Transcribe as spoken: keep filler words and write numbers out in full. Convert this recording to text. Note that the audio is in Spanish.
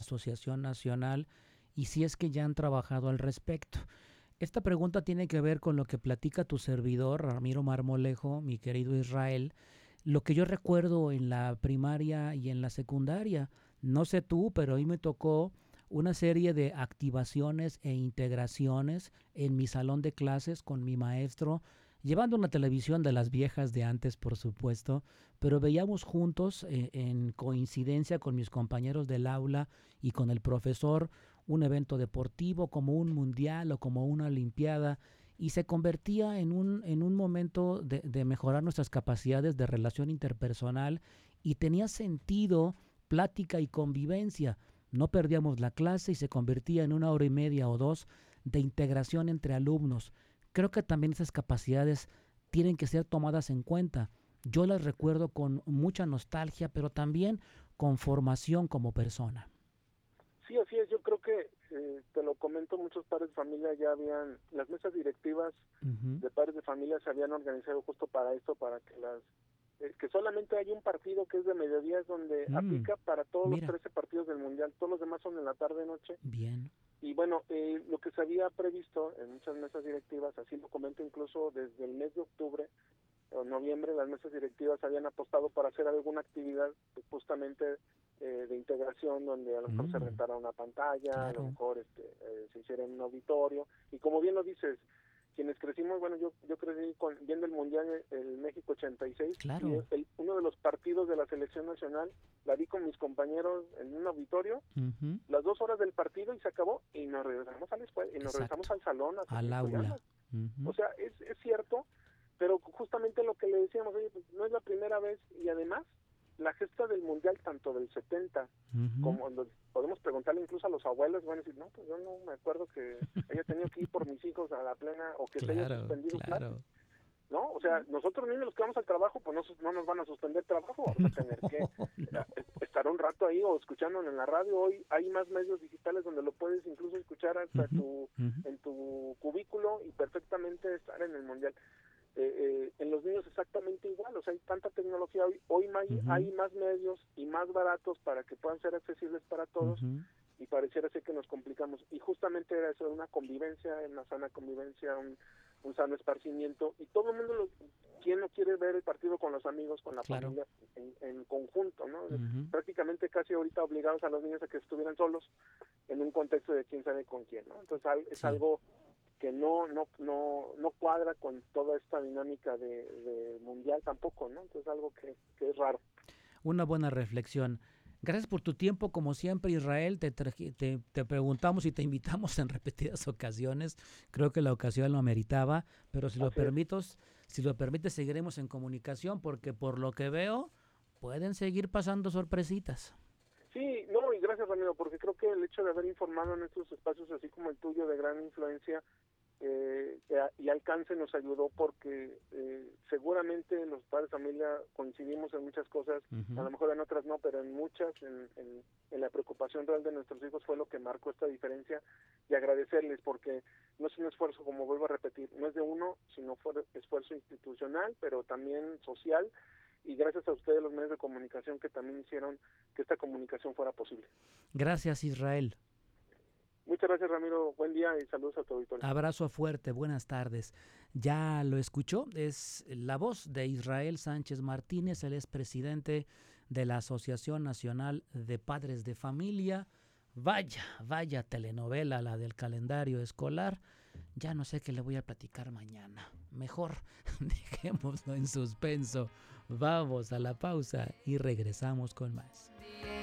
Asociación Nacional y si es que ya han trabajado al respecto. Esta pregunta tiene que ver con lo que platica tu servidor, Ramiro Marmolejo, mi querido Israel, lo que yo recuerdo en la primaria y en la secundaria. No sé tú, pero a mí me tocó una serie de activaciones e integraciones en mi salón de clases con mi maestro, llevando una televisión de las viejas de antes, por supuesto, pero veíamos juntos, eh, en coincidencia con mis compañeros del aula y con el profesor, un evento deportivo como un mundial o como una olimpiada, y se convertía en un, en un momento de, de mejorar nuestras capacidades de relación interpersonal y tenía sentido plática y convivencia. No perdíamos la clase y se convertía en una hora y media o dos de integración entre alumnos. Creo que también esas capacidades tienen que ser tomadas en cuenta. Yo las recuerdo con mucha nostalgia, pero también con formación como persona. Sí, así es. Yo creo que, eh, te lo comento, muchos padres de familia ya habían, las mesas directivas Uh-huh. de padres de familia se habían organizado justo para esto, para que las, eh, que solamente hay un partido que es de mediodía, es donde Mm, aplica para todos los mira, trece partidos del Mundial, todos los demás son en la tarde-noche. bien. Y bueno, eh, lo que se había previsto en muchas mesas directivas, así lo comento incluso desde el mes de octubre o noviembre, las mesas directivas habían apostado para hacer alguna actividad justamente eh, de integración, donde a lo mejor se Mm, rentara una pantalla, a lo claro. mejor este eh, se hiciera en un auditorio, y como bien lo dices, quienes crecimos, bueno, yo yo crecí con, viendo el Mundial, el México ochenta y seis, y Claro. el, uno de los partidos de la selección nacional la vi con mis compañeros en un auditorio, Ujú. las dos horas del partido y se acabó, y nos regresamos a la escuela, y nos regresamos Exacto. al salón a Al seguir estudiando. aula. O Ujú. sea, es, es cierto, pero justamente lo que le decíamos, oye, pues no es la primera vez, y además la gesta del Mundial, tanto del setenta, Ujú. como los, podemos preguntarle incluso a los abuelos, van a decir, no, pues yo no me acuerdo que haya tenido que ir por mis hijos a la plena, o que se haya Claro, suspendido clases, claro. ¿no? O sea, nosotros niños los que vamos al trabajo, pues no, no nos van a suspender trabajo, vamos a tener que No, no. eh, estar un rato ahí o escuchándolo en la radio. Hoy hay más medios digitales donde lo puedes incluso escuchar hasta Ujú, tu ujú, en tu cubículo y perfectamente estar en el Mundial. Eh, eh, en los niños exactamente igual, o sea, hay tanta tecnología hoy, hoy más, ujú, hay más medios y más baratos para que puedan ser accesibles para todos, ujú. y pareciera ser que nos complicamos, y justamente era eso, una convivencia, una sana convivencia, un, un sano esparcimiento, y todo el mundo, lo, ¿quién no quiere ver el partido con los amigos, con la Claro. familia, en, en conjunto, ¿no? Ujú. Prácticamente casi ahorita obligados a los niños a que estuvieran solos en un contexto de quién sabe con quién, ¿no? Entonces es Sí. algo que no no no no cuadra con toda esta dinámica de, de mundial tampoco, ¿no? Entonces algo que, que es raro. Una buena reflexión. Gracias por tu tiempo, como siempre, Israel. Te, traje- te, te preguntamos y te invitamos en repetidas ocasiones. Creo que la ocasión lo ameritaba, pero si lo Así es. permites, si lo permite, seguiremos en comunicación porque por lo que veo pueden seguir pasando sorpresitas. Sí, no, y gracias, Ramiro, porque creo que el hecho de haber informado en estos espacios, así como el tuyo, de gran influencia eh, y alcance, nos ayudó, porque eh, seguramente los padres de familia coincidimos en muchas cosas, a Ujú. lo mejor en otras no, pero en muchas, en, en, en la preocupación real de nuestros hijos fue lo que marcó esta diferencia, y agradecerles, porque no es un esfuerzo, como vuelvo a repetir, no es de uno, sino fue esfuerzo institucional, pero también social, y gracias a ustedes, los medios de comunicación, que también hicieron que esta comunicación fuera posible. Gracias, Israel. Muchas gracias, Ramiro. Buen día y saludos a tu auditorio. Abrazo fuerte, buenas tardes. Ya lo escuchó, es la voz de Israel Sánchez Martínez, él es presidente de la Asociación Nacional de Padres de Familia. Vaya, vaya telenovela la del calendario escolar. Ya no sé qué le voy a platicar mañana. Mejor dejémoslo en suspenso. Vamos a la pausa y regresamos con más.